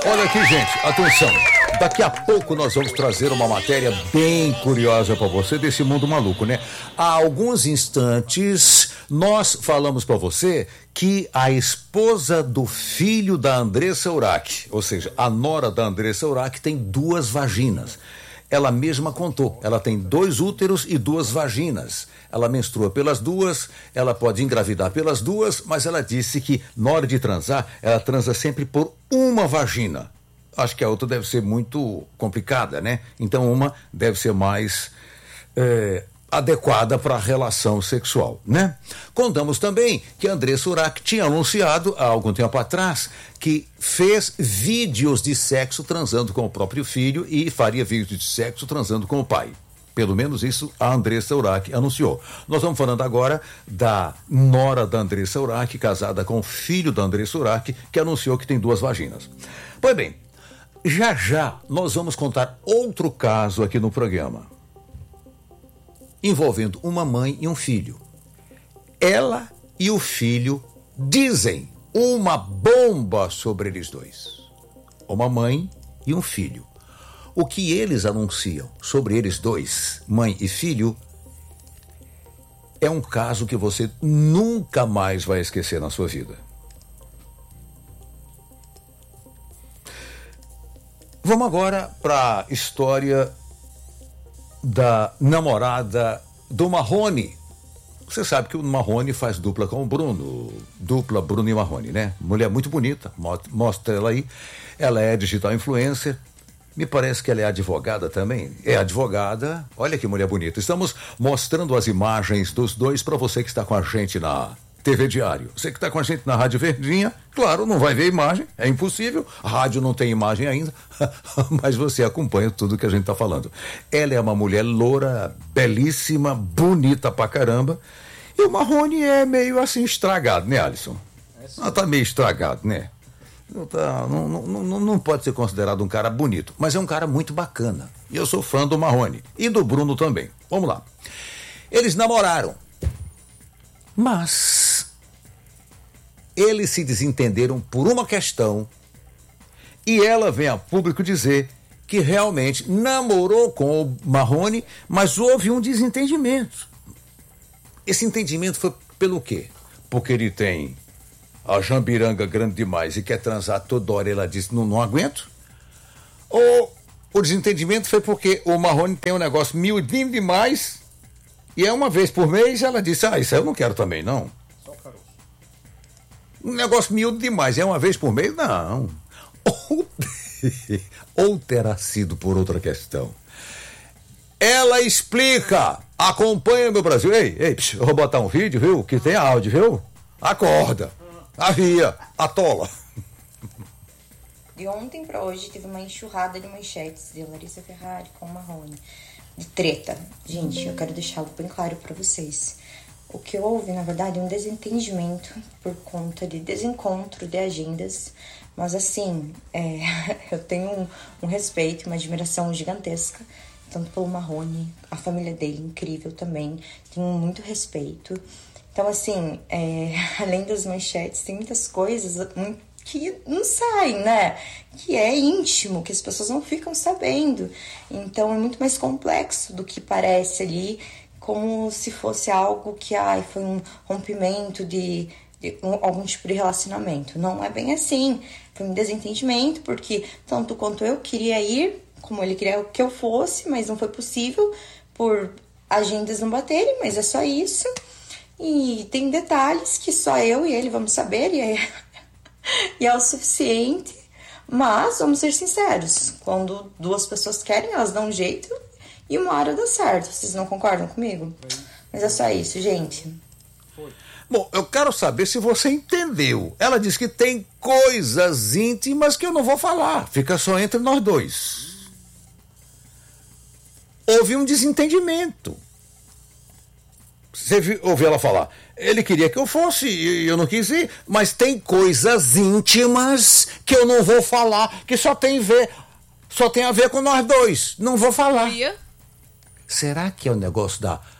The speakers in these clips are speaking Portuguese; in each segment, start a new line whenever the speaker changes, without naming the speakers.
Olha aqui, gente, atenção. Daqui a pouco nós vamos trazer uma matéria bem curiosa para você desse mundo maluco, né? Há alguns instantes nós falamos para você que a esposa do filho da Andressa Urach, ou seja, a nora da Andressa Urach, tem 2 vaginas. Ela mesma contou, ela tem 2 úteros e 2 vaginas. Ela menstrua pelas 2, ela pode engravidar pelas 2, mas ela disse que na hora de transar, ela transa sempre por uma vagina. Acho que a outra deve ser muito complicada, né? Então uma deve ser mais adequada para a relação sexual, né? Contamos também que Andressa Urach tinha anunciado há algum tempo atrás que fez vídeos de sexo transando com o próprio filho e faria vídeos de sexo transando com o pai. Pelo menos isso a Andressa Urach anunciou. Nós vamos falando agora da nora da Andressa Urach, casada com o filho da Andressa Urach, que anunciou que tem 2 vaginas. Pois bem, já nós vamos contar outro caso aqui no programa, envolvendo uma mãe e um filho. Ela e o filho dizem uma bomba sobre eles dois. Uma mãe e um filho. O que eles anunciam sobre eles dois, mãe e filho, é um caso que você nunca mais vai esquecer na sua vida. Vamos agora para a história da namorada do Marrone. Você sabe que o Marrone faz dupla com o Bruno, dupla Bruno e Marrone, né? Mulher muito bonita, mostra ela aí. Ela é digital influencer. Me parece que ela é advogada também. É advogada. Olha que mulher bonita. Estamos mostrando as imagens dos dois para você que está com a gente na TV Diário. Você que está com a gente na Rádio Verdinha, claro, não vai ver imagem, é impossível. A rádio não tem imagem ainda, mas você acompanha tudo que a gente está falando. Ela é uma mulher loura, belíssima, bonita pra caramba. E o Marrone é meio assim estragado, né, Alisson? Ela tá meio estragado, né? Não pode ser considerado um cara bonito, mas é um cara muito bacana. E eu sou fã do Marrone e do Bruno também. Vamos lá. Eles namoraram, mas eles se desentenderam por uma questão e ela vem a público dizer que realmente namorou com o Marrone, mas houve um desentendimento. Esse entendimento foi pelo quê? Porque ele tem a jambiranga grande demais e quer transar toda hora, ela disse, não aguento? Ou o desentendimento foi porque o Marrone tem um negócio miudinho demais e é uma vez por mês, ela disse, isso aí eu não quero também, não. Só o caroço. Um negócio miúdo demais, é uma vez por mês? Não. Ou terá sido por outra questão. Ela explica, acompanha meu Brasil. Ei, eu vou botar um vídeo, viu, que tem áudio, viu? Acorda. Avia, atola.
De ontem para hoje teve uma enxurrada de manchetes de Larissa Ferrari com o Marrone, de treta. Gente, eu quero deixar algo bem claro para vocês. O que houve, na verdade, é um desentendimento por conta de desencontro de agendas. Mas assim, eu tenho um respeito, uma admiração gigantesca, tanto pelo Marrone, a família dele, incrível também. Tenho muito respeito. Então, assim, além das manchetes, tem muitas coisas que não saem, né? Que é íntimo, que as pessoas não ficam sabendo. Então, é muito mais complexo do que parece ali, como se fosse algo que foi um rompimento de algum tipo de relacionamento. Não é bem assim. Foi um desentendimento, porque tanto quanto eu queria ir, como ele queria que eu fosse, mas não foi possível por agendas não baterem, mas é só isso. E tem detalhes que só eu e ele vamos saber, e é o suficiente. Mas, vamos ser sinceros, quando duas pessoas querem, elas dão um jeito e uma hora dá certo. Vocês não concordam comigo? Mas é só isso, gente.
Bom, eu quero saber se você entendeu. Ela disse que tem coisas íntimas que eu não vou falar, fica só entre nós dois. Houve um desentendimento. Você ouviu ela falar, ele queria que eu fosse e eu não quis ir, mas tem coisas íntimas que eu não vou falar, que só tem a ver com nós dois, não vou falar. Será que é o negócio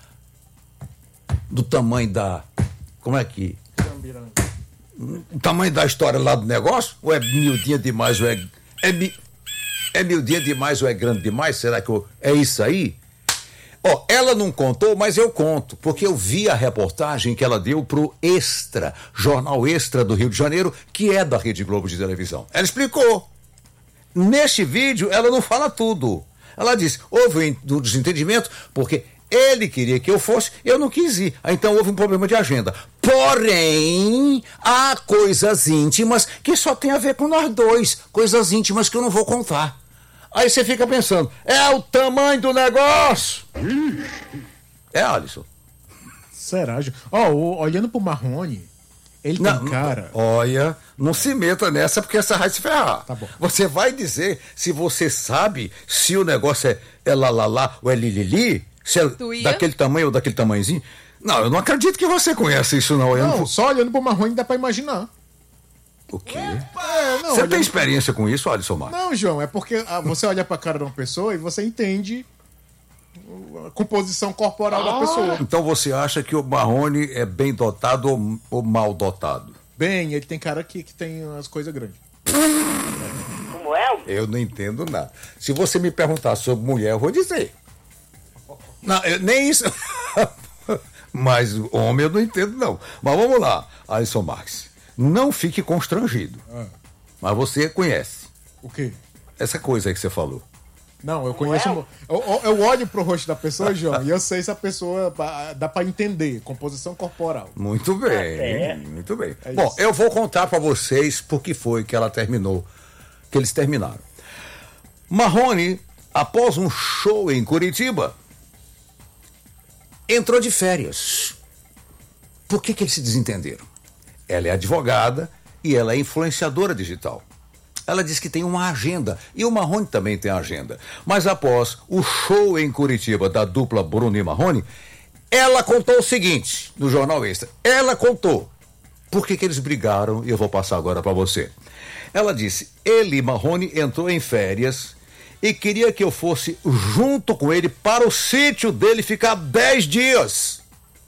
do tamanho da, como é que, o tamanho da história lá do negócio, ou é miudinha demais, ou é É miudinha demais ou é grande demais? Será que é isso aí? Ela não contou, mas eu conto, porque eu vi a reportagem que ela deu pro Extra, Jornal Extra do Rio de Janeiro, que é da Rede Globo de televisão. Ela explicou. Neste vídeo, ela não fala tudo. Ela disse, houve um desentendimento, porque ele queria que eu fosse, eu não quis ir. Então houve um problema de agenda. Porém, há coisas íntimas que só tem a ver com nós dois. Coisas íntimas que eu não vou contar. Aí você fica pensando, é o tamanho do negócio? É, Alisson.
Será, João? Olhando pro Marrone, ele tem cara...
Olha, não se meta nessa porque essa vai se ferrar.
Tá bom.
Você vai dizer se você sabe se o negócio é lá ou é lilili, se é daquele tamanho ou daquele tamanhozinho. Não, eu não acredito que você conhece isso não.
Não, só olhando pro Marrone dá pra imaginar.
O quê?
Você
tem experiência com isso, Alisson Marques?
Não, João, é porque você olha pra cara de uma pessoa e você entende a composição corporal da pessoa.
Então você acha que o Marrone é bem dotado ou mal dotado?
Bem, ele tem cara que tem as coisas grandes.
Como é?
Eu não entendo nada. Se você me perguntar sobre mulher, eu vou dizer. Não, nem isso. Mas homem eu não entendo, não. Mas vamos lá, Alisson Marques. Não fique constrangido. Mas você conhece.
O quê?
Essa coisa aí que você falou.
Não, eu conheço... Eu olho pro rosto da pessoa, João, e eu sei se a pessoa... Dá pra entender. Composição corporal.
Muito bem, muito bem.
É
Bom,
isso.
eu vou contar pra vocês por que foi que ela terminou. Que eles terminaram. Marrone, após um show em Curitiba, entrou de férias. Por que eles se desentenderam? Ela é advogada e ela é influenciadora digital. Ela diz que tem uma agenda, e o Marrone também tem agenda. Mas após o show em Curitiba da dupla Bruno e Marrone, ela contou o seguinte, no Jornal Extra. Ela contou por que eles brigaram, e eu vou passar agora para você. Ela disse, ele, Marrone, entrou em férias e queria que eu fosse junto com ele para o sítio dele ficar 10 dias.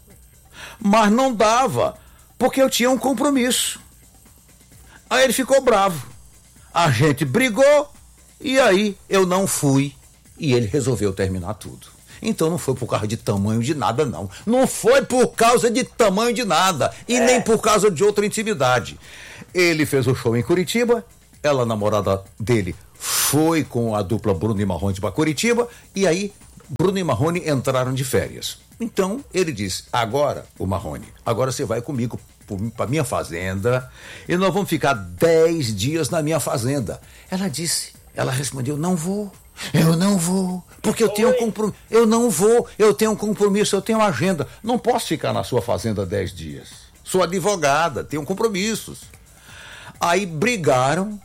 Mas não dava, porque eu tinha um compromisso. Aí ele ficou bravo. A gente brigou e aí eu não fui e ele resolveu terminar tudo. Então não foi por causa de tamanho de nada, não. Não foi por causa de tamanho de nada e nem por causa de outra intimidade. Ele fez o show em Curitiba, ela, namorada dele, foi com a dupla Bruno e Marrone para Curitiba e aí Bruno e Marrone entraram de férias. Então ele disse, agora, o Marrone, agora você vai comigo para minha fazenda e nós vamos ficar 10 dias na minha fazenda. Ela respondeu, não vou, porque eu tenho um compromisso, eu tenho um compromisso, eu tenho agenda, não posso ficar na sua fazenda 10 dias, sou advogada, tenho compromissos. Aí brigaram,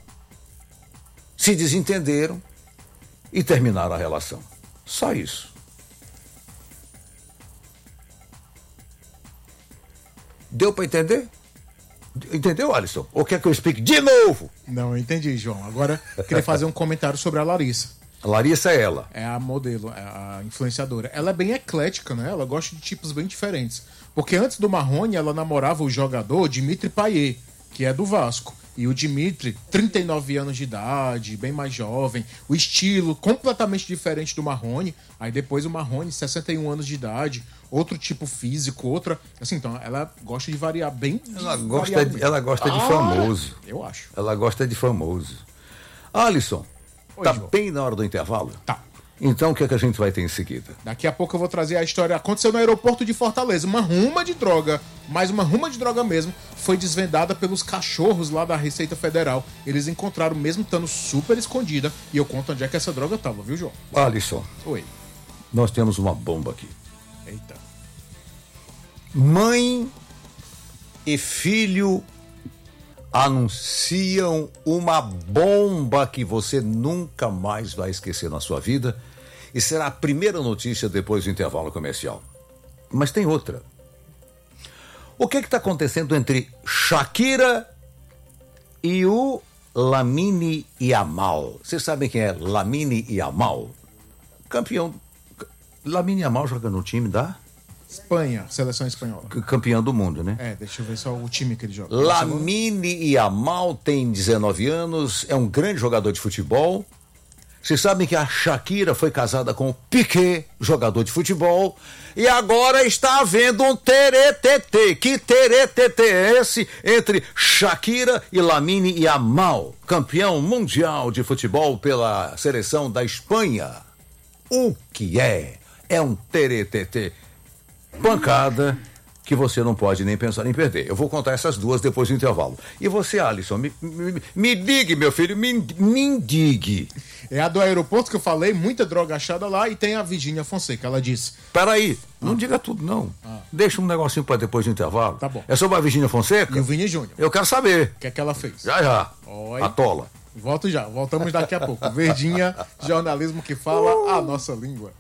se desentenderam e terminaram a relação. Só isso. Deu para entender? Entendeu, Alisson? Ou quer que eu explique de novo?
Não, eu entendi, João. Agora, eu queria fazer um comentário sobre a Larissa.
A Larissa é ela.
É a modelo, é a influenciadora. Ela é bem eclética, né? Ela gosta de tipos bem diferentes. Porque antes do Marrone, ela namorava o jogador Dimitri Payet, que é do Vasco. E o Dimitri, 39 anos de idade, bem mais jovem, o estilo completamente diferente do Marrone. Aí depois o Marrone, 61 anos de idade, outro tipo físico, outra... Assim, então ela gosta de variar bem...
Ela gosta de famoso.
Eu acho.
Ela gosta de famoso. Alisson, tá
João.
bem na hora do intervalo?
Tá.
Então o que é que a gente vai ter em seguida?
Daqui a pouco eu vou trazer a história. Aconteceu no aeroporto de Fortaleza. Uma ruma de droga, mas uma ruma de droga mesmo, foi desvendada pelos cachorros lá da Receita Federal. Eles encontraram mesmo estando super escondida. E eu conto onde é que essa droga tava, viu, João?
Alisson,
Oi.
nós temos uma bomba aqui.
Eita.
Mãe e filho anunciam uma bomba que você nunca mais vai esquecer na sua vida e será a primeira notícia depois do intervalo comercial. Mas tem outra. O que está acontecendo entre Shakira e o Lamine Yamal? Vocês sabem quem é Lamine Yamal? Campeão. Lamine Yamal joga no time da
Espanha, seleção espanhola.
Campeão do mundo, né?
Deixa eu ver só o time que ele joga.
Lamine Yamal tem 19 anos, é um grande jogador de futebol. Vocês sabem que a Shakira foi casada com o Piqué, jogador de futebol, e agora está havendo um teretetê. Que teretetê é esse entre Shakira e Lamine Yamal, campeão mundial de futebol pela seleção da Espanha? O que é? É um teretetê. Pancada que você não pode nem pensar em perder. Eu vou contar essas duas depois do intervalo. E você, Alisson, me diga, meu filho, me diga.
É a do aeroporto que eu falei, muita droga achada lá, e tem a Virgínia Fonseca, ela disse.
Peraí, não diga tudo, não. Deixa um negocinho para depois do intervalo.
Tá bom.
É sobre a Virgínia Fonseca?
E o Vini Júnior.
Eu quero saber.
O que é que ela fez?
Já.
Oi.
Atola.
Voltamos daqui a pouco. Verdinha, jornalismo que fala a nossa língua.